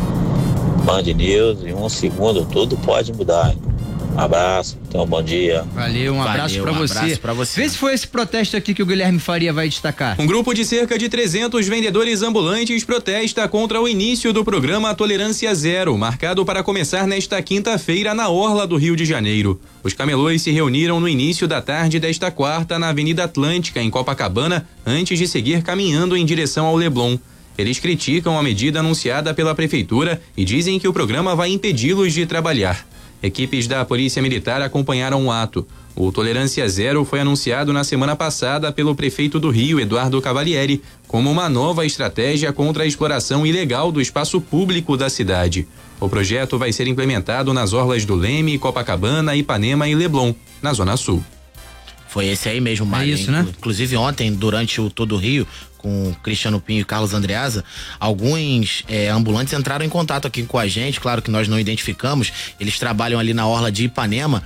Band News, em um segundo tudo pode mudar. Um abraço, tenha um bom dia. Valeu, um abraço Valeu, pra um você. abraço pra você. Vê se foi esse protesto aqui que o Guilherme Faria vai destacar. Um grupo de cerca de trezentos vendedores ambulantes protesta contra o início do programa Tolerância Zero, marcado para começar nesta quinta-feira na orla do Rio de Janeiro. Os camelôs se reuniram no início da tarde desta quarta na Avenida Atlântica, em Copacabana, antes de seguir caminhando em direção ao Leblon. Eles criticam a medida anunciada pela prefeitura e dizem que o programa vai impedi-los de trabalhar. Equipes da Polícia Militar acompanharam o ato. O Tolerância Zero foi anunciado na semana passada pelo prefeito do Rio, Eduardo Cavalieri, como uma nova estratégia contra a exploração ilegal do espaço público da cidade. O projeto vai ser implementado nas orlas do Leme, Copacabana, Ipanema e Leblon, na Zona Sul. Foi esse aí mesmo, Mário. É isso, né? Inclusive ontem, durante o Todo Rio, com Cristiano Pinho e Carlos Andreasa, alguns é, ambulantes entraram em contato aqui com a gente, claro que nós não identificamos, eles trabalham ali na orla de Ipanema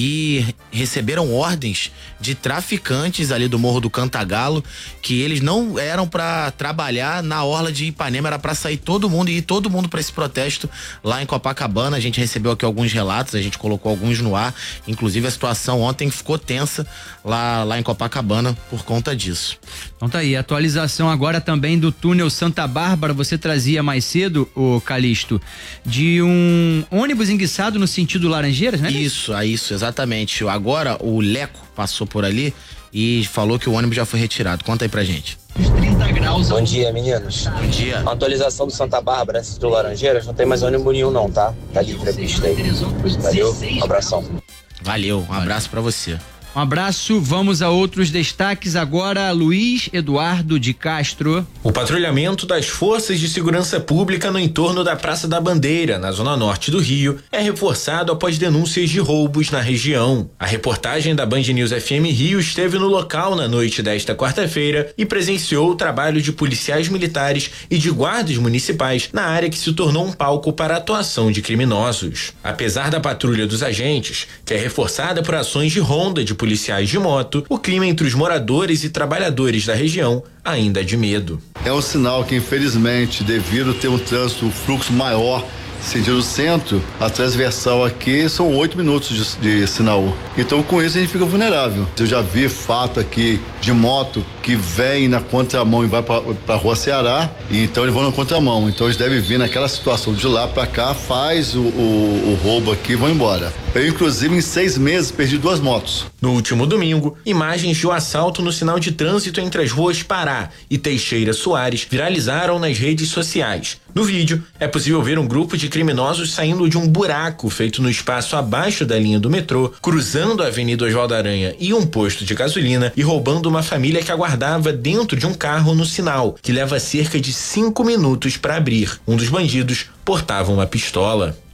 e receberam ordens de traficantes ali do Morro do Cantagalo, que eles não eram para trabalhar na orla de Ipanema, era para sair todo mundo e ir todo mundo para esse protesto lá em Copacabana. A gente recebeu aqui alguns relatos, a gente colocou alguns no ar, inclusive a situação ontem ficou tensa lá, lá em Copacabana por conta disso. Então tá aí, atualização agora também do túnel Santa Bárbara, você trazia mais cedo, o Calixto, de um ônibus enguiçado no sentido Laranjeiras, né? Isso, é isso, exatamente. Agora o Leco passou por ali e falou que o ônibus já foi retirado. Conta aí pra gente. trinta graus. Bom dia, meninos. Bom dia. A atualização do Santa Bárbara, essa do Laranjeiras, não tem mais ônibus nenhum não, tá? Tá de entrevista aí. Valeu, um abração. Valeu, um abraço pra você. Um abraço, vamos a outros destaques agora, Luiz Eduardo de Castro. O patrulhamento das forças de segurança pública no entorno da Praça da Bandeira, na zona norte do Rio, é reforçado após denúncias de roubos na região. A reportagem da Band News F M Rio esteve no local na noite desta quarta-feira e presenciou o trabalho de policiais militares e de guardas municipais na área que se tornou um palco para a atuação de criminosos. Apesar da patrulha dos agentes, que é reforçada por ações de ronda de policiais de moto, o clima entre os moradores e trabalhadores da região ainda é de medo. É um sinal que, infelizmente, devido ter um trânsito, um fluxo maior sentido centro, a transversal aqui são oito minutos de, de sinal. Então, com isso, a gente fica vulnerável. Eu já vi fato aqui de moto que vem na contramão e vai para a rua Ceará, e então eles vão na contramão. Então, eles devem vir naquela situação de lá para cá, faz o, o, o roubo aqui e vão embora. Eu, inclusive, em seis meses, perdi duas motos. No último domingo, imagens de um assalto no sinal de trânsito entre as ruas Pará e Teixeira Soares viralizaram nas redes sociais. No vídeo, é possível ver um grupo de criminosos saindo de um buraco feito no espaço abaixo da linha do metrô, cruzando a Avenida Oswaldo Aranha e um posto de gasolina e roubando uma família que aguardava dentro de um carro no sinal, que leva cerca de cinco minutos para abrir. Um dos bandidos portava uma pistola.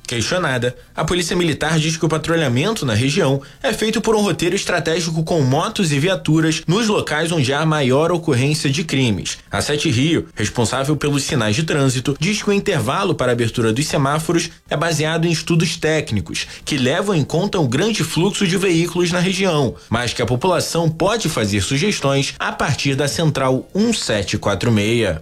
Questionada, a Polícia Militar diz que o patrulhamento na região é feito por um roteiro estratégico com motos e viaturas nos locais onde há maior ocorrência de crimes. A Sete Rio, responsável pelos sinais de trânsito, diz que o intervalo para a abertura dos semáforos é baseado em estudos técnicos, que levam em conta o grande fluxo de veículos na região, mas que a população pode fazer sugestões a partir da Central um sete quatro seis.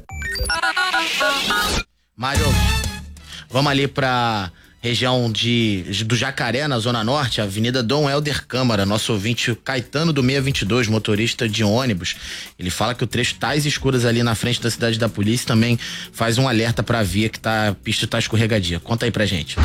Mário, vamos ali pra região de, do Jacaré, na Zona Norte, Avenida Dom Helder Câmara. Nosso ouvinte Caetano do seiscentos e vinte e dois, motorista de ônibus, ele fala que o trecho tais escuras ali na frente da cidade da polícia também faz um alerta pra via que tá, a pista tá escorregadia. Conta aí pra gente.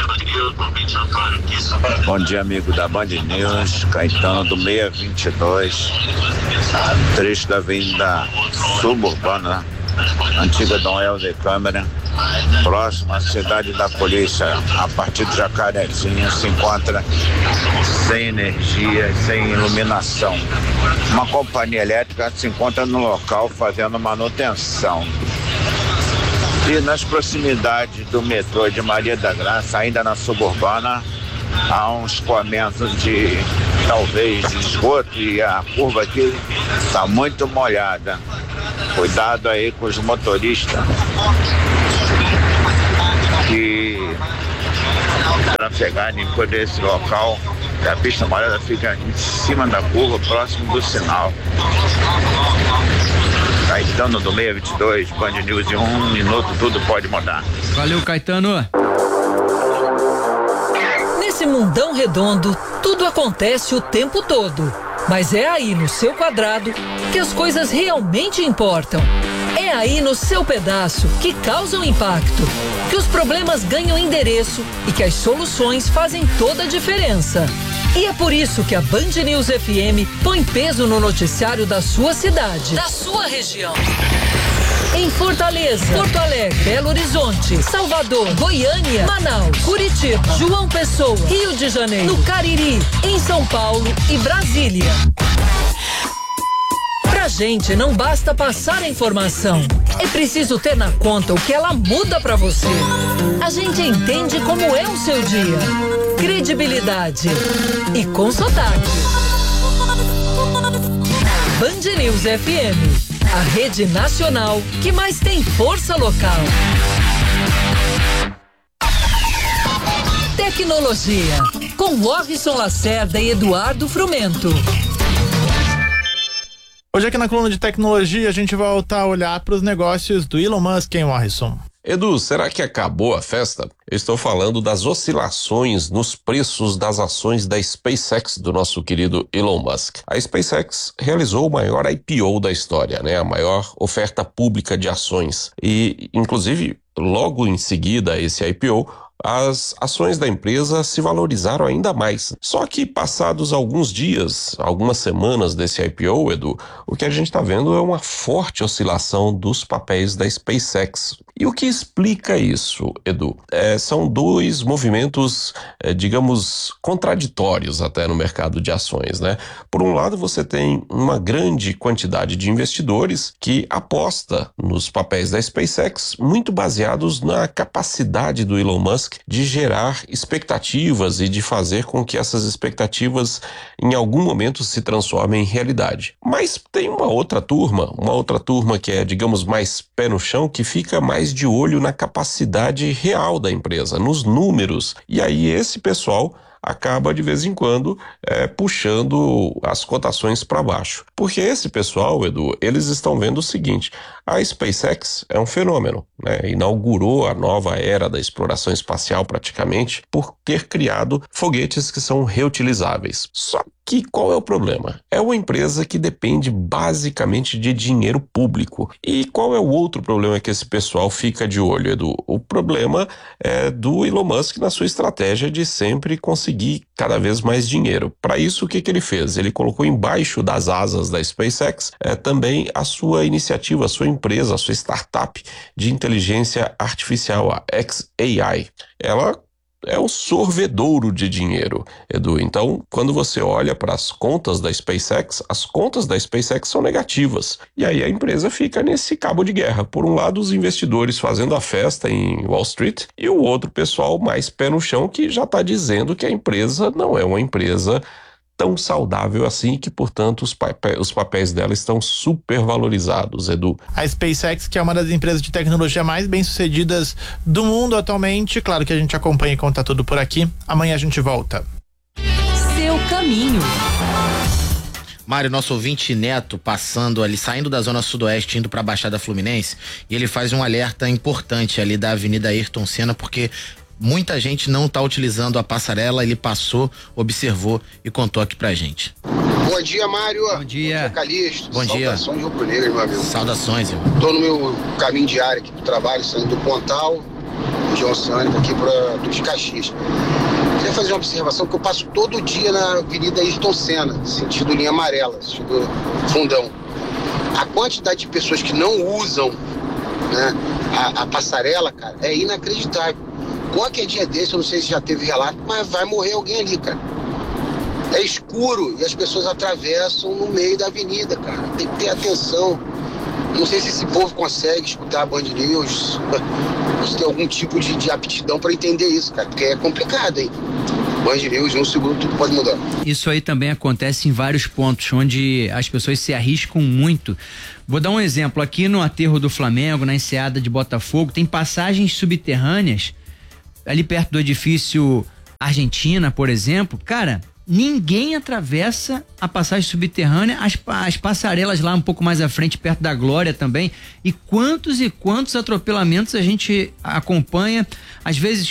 Bom dia, amigo da Band News, Caetano do seiscentos e vinte e dois, trecho da Avenida Suburbana, antiga Dom Helder Câmara, próximo à cidade da polícia, a partir do Jacarezinho, se encontra sem energia, sem iluminação. Uma companhia elétrica se encontra no local fazendo manutenção. E nas proximidades do metrô de Maria da Graça, ainda na Suburbana, há um escoamento de talvez esgoto e a curva aqui está muito molhada. Cuidado aí com os motoristas que trafegarem por esse local, que a pista molhada fica em cima da curva, próximo do sinal. Caetano do seiscentos e vinte e dois, Band News, em um minuto tudo pode mudar. Valeu, Caetano. Nesse mundão redondo, tudo acontece o tempo todo. Mas é aí no seu quadrado que as coisas realmente importam. É aí no seu pedaço que causam impacto, que os problemas ganham endereço e que as soluções fazem toda a diferença. E é por isso que a Band News F M põe peso no noticiário da sua cidade, da sua região. Em Fortaleza, Porto Alegre, Belo Horizonte, Salvador, Goiânia, Manaus, Curitiba, João Pessoa, Rio de Janeiro, no Cariri, em São Paulo e Brasília. Pra gente não basta passar a informação, é preciso ter na conta o que ela muda pra você. A gente entende como é o seu dia. Credibilidade e com sotaque. Band News F M, a rede nacional que mais tem força local. Tecnologia, com Warrison Lacerda e Eduardo Frumento. Hoje aqui na coluna de tecnologia a gente vai voltar a olhar para os negócios do Elon Musk, hein, Warrison? Edu, será que acabou a festa? Eu estou falando das oscilações nos preços das ações da SpaceX do nosso querido Elon Musk. A SpaceX realizou o maior I P O da história, né? A maior oferta pública de ações. E, inclusive, logo em seguida a esse I P O, as ações da empresa se valorizaram ainda mais. Só que passados alguns dias, algumas semanas desse I P O, Edu, o que a gente está vendo é uma forte oscilação dos papéis da SpaceX. E o que explica isso, Edu? É, são dois movimentos, é, digamos, contraditórios até no mercado de ações, né? Por um lado, você tem uma grande quantidade de investidores que aposta nos papéis da SpaceX, muito baseados na capacidade do Elon Musk de gerar expectativas e de fazer com que essas expectativas em algum momento se transformem em realidade. Mas tem uma outra turma, uma outra turma que é, digamos, mais pé no chão, que fica mais de olho na capacidade real da empresa, nos números. E aí esse pessoal acaba de vez em quando é, puxando as cotações para baixo. Porque esse pessoal, Edu, eles estão vendo o seguinte: a SpaceX é um fenômeno, né? Inaugurou a nova era da exploração espacial praticamente por ter criado foguetes que são reutilizáveis. Só que qual é o problema? É uma empresa que depende basicamente de dinheiro público. E qual é o outro problema que esse pessoal fica de olho, Edu? O problema é do Elon Musk na sua estratégia de sempre conseguir cada vez mais dinheiro. Para isso, o que, que ele fez? Ele colocou embaixo das asas da SpaceX é, também a sua iniciativa, a sua empresa, a sua startup de inteligência artificial, a X A I. Ela é um sorvedouro de dinheiro, Edu. Então, quando você olha para as contas da SpaceX, as contas da SpaceX são negativas. E aí a empresa fica nesse cabo de guerra. Por um lado, os investidores fazendo a festa em Wall Street e o outro pessoal mais pé no chão que já está dizendo que a empresa não é uma empresa tão saudável assim, que, portanto, os, papéis, os papéis dela estão super valorizados, Edu. A SpaceX, que é uma das empresas de tecnologia mais bem-sucedidas do mundo atualmente, claro que a gente acompanha e conta tudo por aqui. Amanhã a gente volta. Seu caminho. Mário, nosso ouvinte Neto, passando ali, saindo da zona sudoeste, indo para a Baixada Fluminense, e ele faz um alerta importante ali da Avenida Ayrton Senna, porque muita gente não está utilizando a passarela. Ele passou, observou e contou aqui pra gente. Bom dia, Mário. Bom dia. Bom dia, Calixto. Bom dia. Saudações de Rubro Negro, meu amigo. Saudações, irmão. Tô no meu caminho diário aqui do trabalho, saindo do Pontal, região oceânica, aqui para Duque de Caxias. Queria fazer uma observação que eu passo todo dia na Avenida Ayrton Senna, sentido linha amarela, sentido fundão. A quantidade de pessoas que não usam, né, a, a passarela, cara, é inacreditável. Qualquer dia desse, eu não sei se já teve relato, mas vai morrer alguém ali, cara. É escuro e as pessoas atravessam no meio da avenida, cara. Tem que ter atenção. Não sei se esse povo consegue escutar a Band News, se tem algum tipo de, de aptidão para entender isso, cara, porque é complicado, hein? Band News, um segundo, tudo pode mudar. Isso aí também acontece em vários pontos, onde as pessoas se arriscam muito. Vou dar um exemplo. Aqui no aterro do Flamengo, na enseada de Botafogo, tem passagens subterrâneas ali perto do edifício Argentina, por exemplo. Cara, ninguém atravessa a passagem subterrânea, as, as passarelas lá um pouco mais à frente, perto da Glória também. E quantos e quantos atropelamentos a gente acompanha. Às vezes,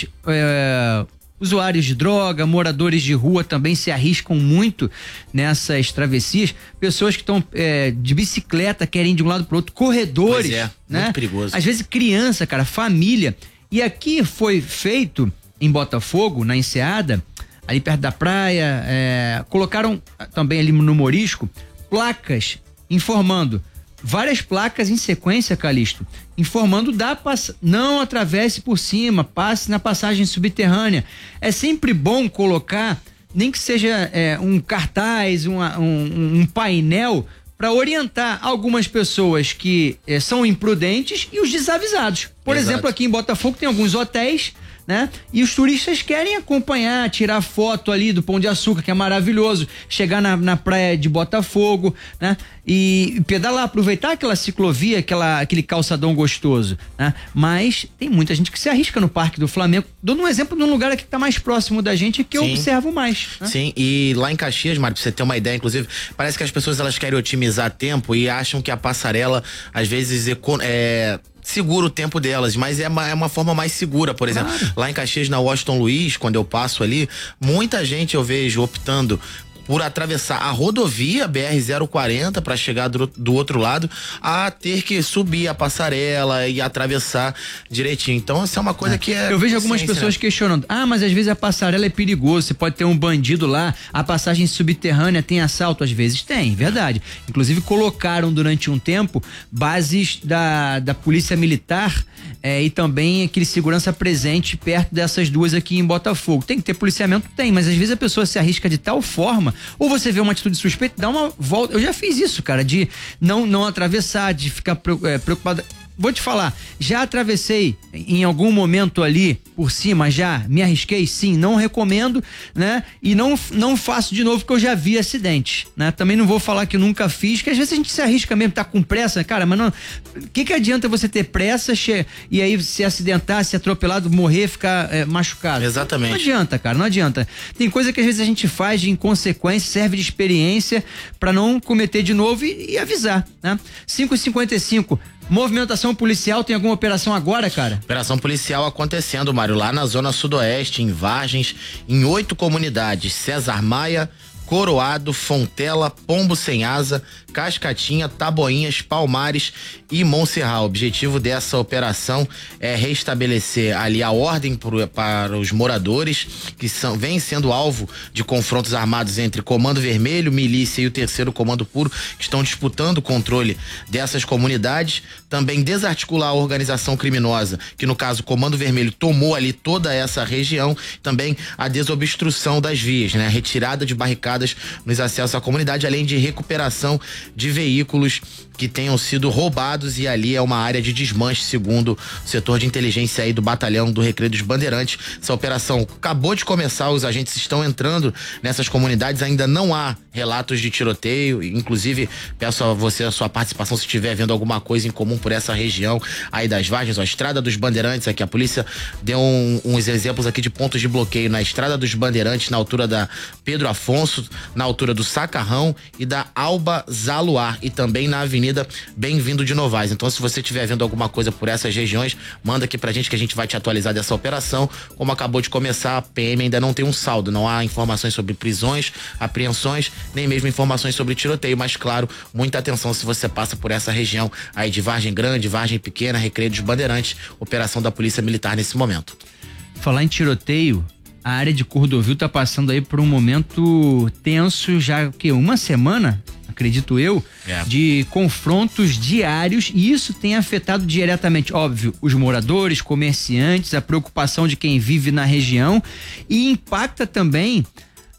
é, usuários de droga, moradores de rua também se arriscam muito nessas travessias. Pessoas que estão é, de bicicleta, querem ir de um lado para o outro, corredores. Pois é, né? Muito perigoso. Às vezes criança, cara, família. E aqui foi feito, em Botafogo, na enseada, ali perto da praia, é, colocaram também ali no Morisco, placas informando, várias placas em sequência, Calixto, informando da pass... não atravesse por cima, passe na passagem subterrânea. É sempre bom colocar, nem que seja é, um cartaz, uma, um, um painel, para orientar algumas pessoas que eh, são imprudentes e os desavisados. Por Exato. exemplo, aqui em Botafogo tem alguns hotéis, né? E os turistas querem acompanhar, tirar foto ali do Pão de Açúcar, que é maravilhoso, chegar na, na praia de Botafogo, né? E pedalar, aproveitar aquela ciclovia, aquela, aquele calçadão gostoso, né? Mas tem muita gente que se arrisca no Parque do Flamengo. Dando um exemplo de um lugar aqui que tá mais próximo da gente e que Sim. eu observo mais. Né? Sim, e lá em Caxias, Mário, pra você ter uma ideia, inclusive, parece que as pessoas elas querem otimizar tempo e acham que a passarela, às vezes, é... segura o tempo delas, mas é uma, é uma forma mais segura. Por exemplo, claro. Lá em Caxias, na Washington Luiz, quando eu passo ali, muita gente eu vejo optando por atravessar a rodovia B R zero quarenta para chegar do, do outro lado, a ter que subir a passarela e atravessar direitinho. Então, isso é uma coisa é. que é... Eu vejo algumas pessoas né? questionando, ah, mas às vezes a passarela é perigoso, você pode ter um bandido lá, a passagem subterrânea tem assalto, às vezes tem, verdade. Inclusive colocaram durante um tempo bases da, da polícia militar é, e também aquele segurança presente perto dessas duas aqui em Botafogo. Tem que ter policiamento? Tem, mas às vezes a pessoa se arrisca de tal forma, ou você vê uma atitude suspeita, dá uma volta. Eu já fiz isso, cara, de não, não atravessar, de ficar é, preocupado. Vou te falar, já atravessei em algum momento ali por cima, já me arrisquei, sim, não recomendo, né? E não, não faço de novo porque eu já vi acidentes, né? Também não vou falar que eu nunca fiz, que às vezes a gente se arrisca mesmo, tá com pressa, cara, mas não, o que que adianta você ter pressa che, e aí se acidentar, se atropelado, morrer, ficar é, machucado? Exatamente. Não adianta, cara, não adianta. Tem coisa que às vezes a gente faz de inconsequência, serve de experiência pra não cometer de novo e, e avisar, né? cinco e cinquenta e cinco. Movimentação policial, tem alguma operação agora, cara? Operação policial acontecendo, Mário, lá na zona sudoeste, em Vargens, em oito comunidades. César Maia, Coroado, Fontela, Pombo Sem Asa, Cascatinha, Taboinhas, Palmares e Monserrat. O objetivo dessa operação é restabelecer ali a ordem pro, para os moradores que são, vêm sendo alvo de confrontos armados entre Comando Vermelho, Milícia e o Terceiro Comando Puro, que estão disputando o controle dessas comunidades. Também desarticular a organização criminosa, que no caso o Comando Vermelho tomou ali toda essa região. Também a desobstrução das vias, né? A retirada de barricadas nos acessos à comunidade, além de recuperação de veículos que tenham sido roubados, e ali é uma área de desmanche, segundo o setor de inteligência aí do batalhão do Recreio dos Bandeirantes. Essa operação acabou de começar, os agentes estão entrando nessas comunidades, ainda não há relatos de tiroteio, inclusive peço a você a sua participação se estiver vendo alguma coisa em comum por essa região aí das Vargens, a Estrada dos Bandeirantes, aqui a polícia deu um, uns exemplos aqui de pontos de bloqueio na Estrada dos Bandeirantes, na altura da Pedro Afonso, na altura do Sacarrão e da Alba Zaluar, e também na Avenida Bem-vindo de Novaes. Então, se você estiver vendo alguma coisa por essas regiões, manda aqui pra gente que a gente vai te atualizar dessa operação. Como acabou de começar, a P M ainda não tem um saldo, não há informações sobre prisões, apreensões, nem mesmo informações sobre tiroteio, mas claro, muita atenção se você passa por essa região aí de Vargem Grande, Vargem Pequena, Recreio dos Bandeirantes, operação da Polícia Militar nesse momento. Falar em tiroteio, a área de Cordovil tá passando aí por um momento tenso já, o quê? Uma semana? Acredito eu, é. de confrontos diários, e isso tem afetado diretamente, óbvio, os moradores, comerciantes, a preocupação de quem vive na região, e impacta também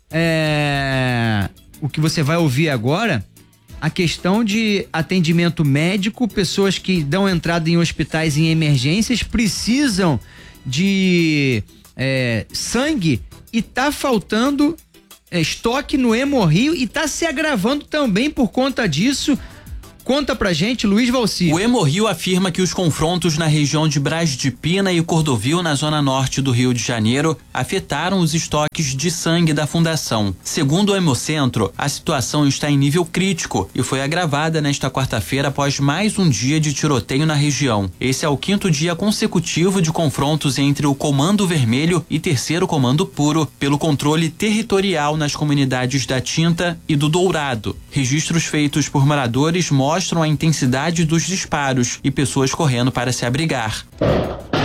é, o que você vai ouvir agora, a questão de atendimento médico, pessoas que dão entrada em hospitais em emergências precisam de é, sangue e tá faltando estoque no Hemorrio e tá se agravando também por conta disso. Conta pra gente, Luiz Valci. O Hemorrio afirma que os confrontos na região de Braz de Pina e Cordovil, na zona norte do Rio de Janeiro, afetaram os estoques de sangue da fundação. Segundo o Hemocentro, a situação está em nível crítico e foi agravada nesta quarta-feira após mais um dia de tiroteio na região. Esse é o quinto dia consecutivo de confrontos entre o Comando Vermelho e Terceiro Comando Puro pelo controle territorial nas comunidades da Tinta e do Dourado. Registros feitos por moradores mostram mostram a intensidade dos disparos e pessoas correndo para se abrigar.